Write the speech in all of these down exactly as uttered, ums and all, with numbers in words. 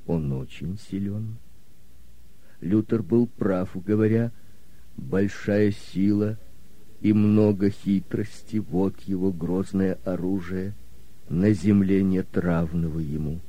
Он очень силен. Лютер был прав, говоря: большая сила и много хитрости — вот его грозное оружие, на земле нет равного ему.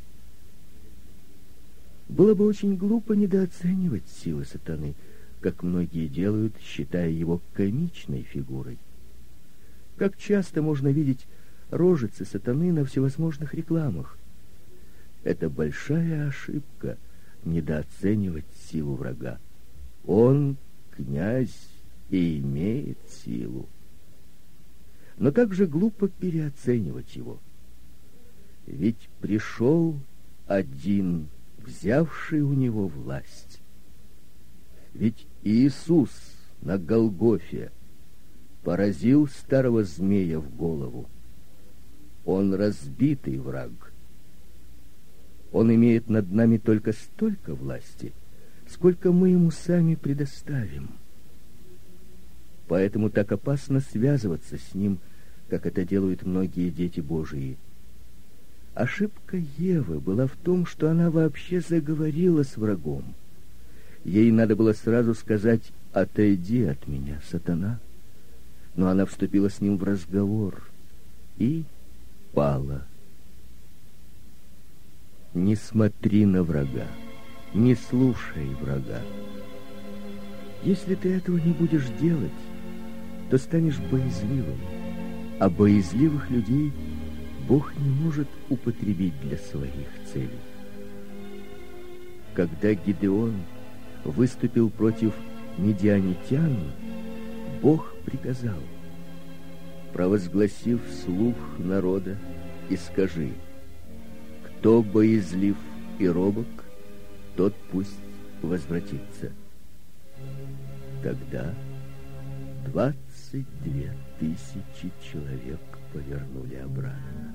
Было бы очень глупо недооценивать силы сатаны, как многие делают, считая его комичной фигурой. Как часто можно видеть рожицы сатаны на всевозможных рекламах. Это большая ошибка — недооценивать силу врага. Он князь и имеет силу. Но также глупо переоценивать его. Ведь пришел один, взявший у него власть. Ведь Иисус на Голгофе поразил старого змея в голову. Он разбитый враг. Он имеет над нами только столько власти, сколько мы ему сами предоставим. Поэтому так опасно связываться с ним, как это делают многие дети Божии. Ошибка Евы была в том, что она вообще заговорила с врагом. Ей надо было сразу сказать: «Отойди от меня, сатана». Но она вступила с ним в разговор и пала. Не смотри на врага, не слушай врага. Если ты этого не будешь делать, то станешь боязливым, а боязливых людей Бог не может употребить для своих целей. Когда Гидеон выступил против мидианитян, Бог приказал: провозгласи вслух народа и скажи: кто боязлив и робок, тот пусть возвратится. Тогда двадцать две тысячи человек повернули обратно.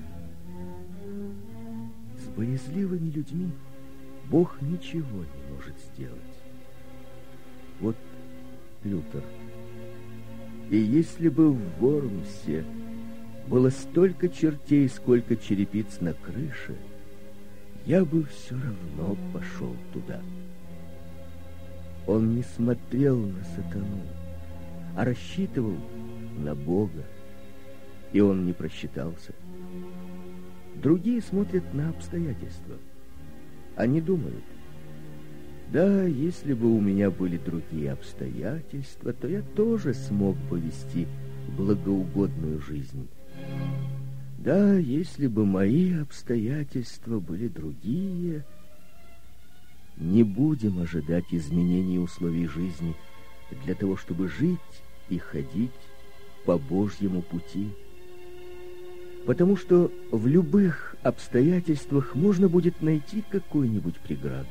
С боязливыми людьми Бог ничего не может сделать. Вот Лютер. И если бы в Вормсе было столько чертей, сколько черепиц на крыше, я бы все равно пошел туда. Он не смотрел на сатану, а рассчитывал на Бога, и он не просчитался. Другие смотрят на обстоятельства. Они думают: да, если бы у меня были другие обстоятельства, то я тоже смог бы вести благоугодную жизнь. Да, если бы мои обстоятельства были другие. Не будем ожидать изменений условий жизни для того, чтобы жить и ходить по Божьему пути. Потому что в любых обстоятельствах можно будет найти какую-нибудь преграду.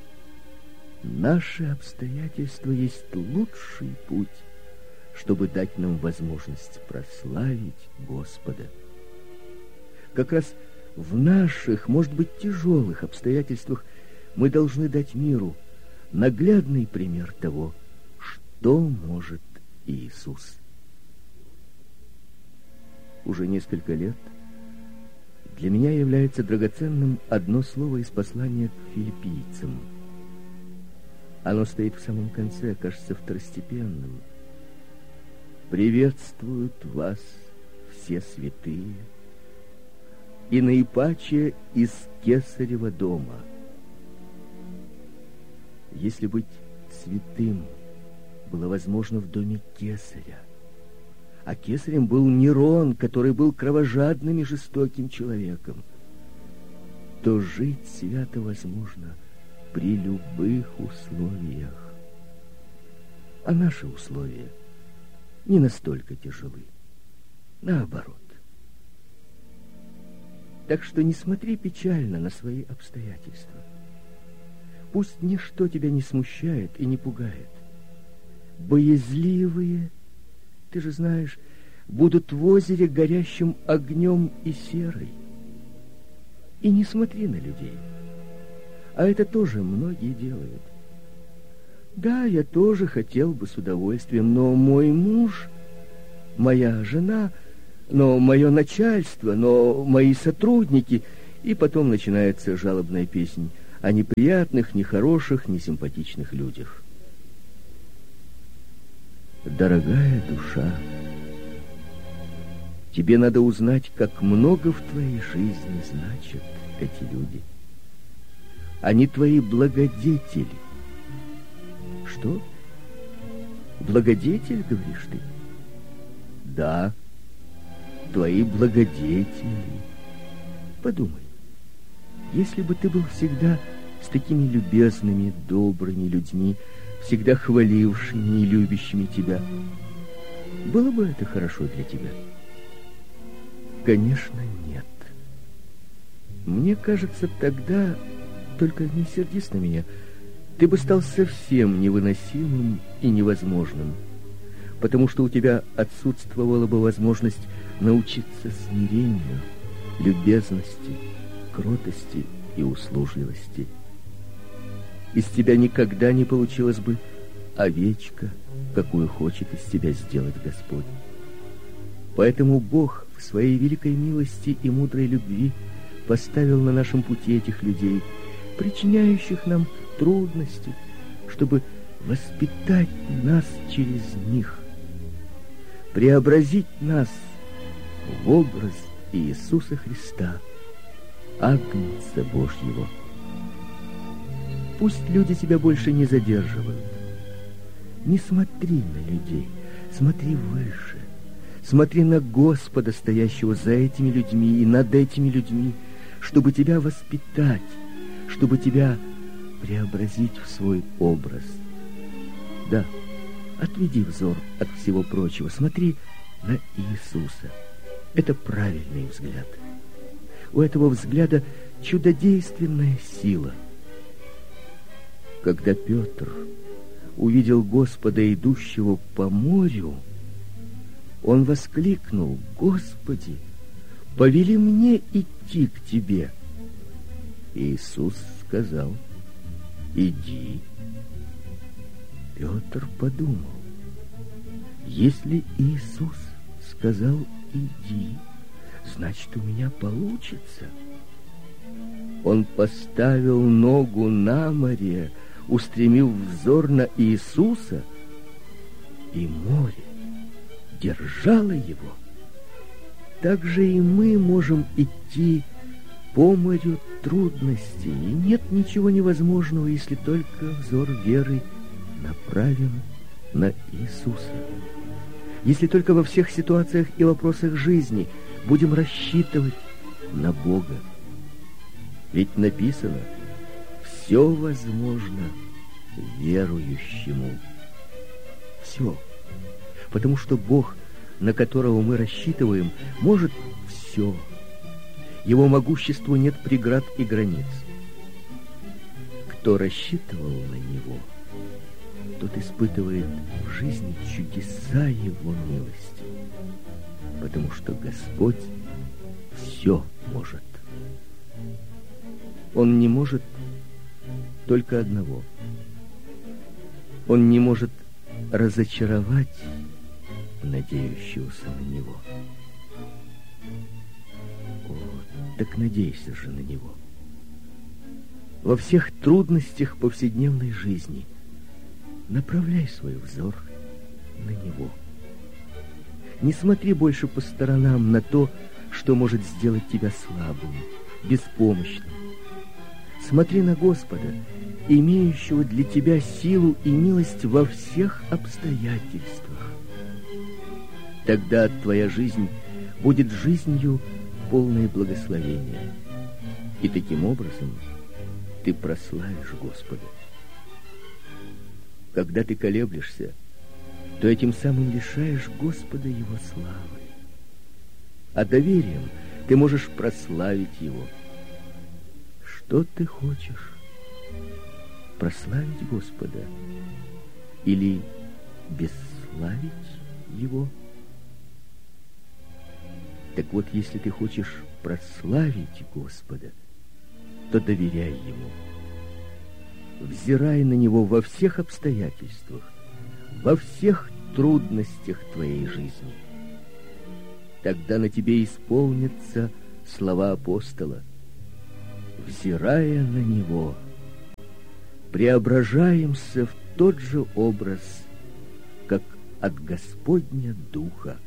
Наши обстоятельства есть лучший путь, чтобы дать нам возможность прославить Господа. Как раз в наших, может быть, тяжелых обстоятельствах мы должны дать миру наглядный пример того, что может Иисус. Уже несколько лет для меня является драгоценным одно слово из послания к филиппийцам. Оно стоит в самом конце, кажется второстепенным. «Приветствуют вас все святые, и наипаче из Кесарева дома». Если быть святым было возможно в доме Кесаря, а Кесарем был Нерон, который был кровожадным и жестоким человеком, то жить свято возможно при любых условиях. А наши условия не настолько тяжелы. Наоборот. Так что не смотри печально на свои обстоятельства. Пусть ничто тебя не смущает и не пугает. Боязливые, ты же знаешь, будут в озере горящим огнем и серой. И не смотри на людей. А это тоже многие делают. Да, я тоже хотел бы с удовольствием, но мой муж, моя жена, но мое начальство, но мои сотрудники... И потом начинается жалобная песнь. о неприятных, нехороших, несимпатичных людях. Дорогая душа, тебе надо узнать, как много в твоей жизни значат эти люди. Они твои благодетели. Что? Благодетель, говоришь ты? Да, твои благодетели. Подумай, если бы ты был всегда с такими любезными, добрыми людьми, всегда хвалившими и любящими тебя, было бы это хорошо для тебя? Конечно, нет. Мне кажется, тогда, только не сердись на меня, ты бы стал совсем невыносимым и невозможным, потому что у тебя отсутствовала бы возможность научиться смирению, любезности, кротости и услужливости. Из тебя никогда не получилась бы овечка, какую хочет из тебя сделать Господь. Поэтому Бог в своей великой милости и мудрой любви поставил на нашем пути этих людей, причиняющих нам трудности, чтобы воспитать нас через них, преобразить нас в образ Иисуса Христа, Агнца Божьего. Пусть люди тебя больше не задерживают. Не смотри на людей, смотри выше. Смотри на Господа, стоящего за этими людьми и над этими людьми, чтобы тебя воспитать, чтобы тебя преобразить в свой образ. Да, отведи взор от всего прочего, смотри на Иисуса. Это правильный взгляд. У этого взгляда чудодейственная сила. Когда Петр увидел Господа, идущего по морю, он воскликнул: «Господи, повели мне идти к Тебе». Иисус сказал: «Иди». Петр подумал: если Иисус сказал «иди», значит, у меня получится. Он поставил ногу на море, устремив взор на Иисуса, и море держало его. Так же и мы можем идти по морю трудностей, и нет ничего невозможного, если только взор веры направим на Иисуса. Если только во всех ситуациях и вопросах жизни будем рассчитывать на Бога. Ведь написано: все возможно верующему. Все. Потому что Бог, на которого мы рассчитываем, может все. Его могуществу нет преград и границ. Кто рассчитывал на Него, тот испытывает в жизни чудеса Его милости, потому что Господь все может. Он не может только одного. Он не может разочаровать надеющегося на Него. О, так надейся же на Него. Во всех трудностях повседневной жизни направляй свой взор на Него. Не смотри больше по сторонам на то, что может сделать тебя слабым, беспомощным. Смотри на Господа, имеющего для тебя силу и милость во всех обстоятельствах. Тогда твоя жизнь будет жизнью полной благословения. И таким образом ты прославишь Господа. Когда ты колеблешься, то этим самым лишаешь Господа Его славы. А доверием ты можешь прославить Его. Что ты хочешь? Прославить Господа или бесславить Его? Так вот, если ты хочешь прославить Господа, то доверяй Ему. Взирай на Него во всех обстоятельствах, во всех трудностях твоей жизни. Тогда на тебе исполнятся слова апостола: взирая на Него, преображаемся в тот же образ, как от Господня Духа.